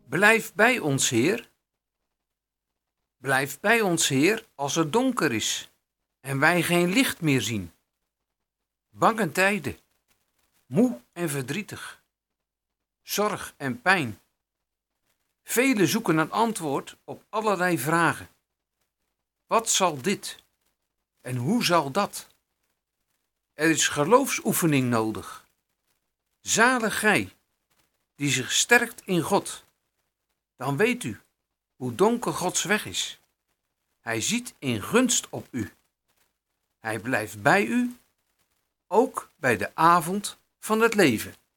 Blijf bij ons, Heer. Blijf bij ons, Heer, als het donker is en wij geen licht meer zien. Bange tijden, moe en verdrietig, zorg en pijn. Velen zoeken een antwoord op allerlei vragen. Wat zal dit en hoe zal dat? Er is geloofsoefening nodig. Zalig gij, die zich sterkt in God. Dan weet u hoe donker Gods weg is. Hij ziet in gunst op u. Hij blijft bij u, ook bij de avond van het leven.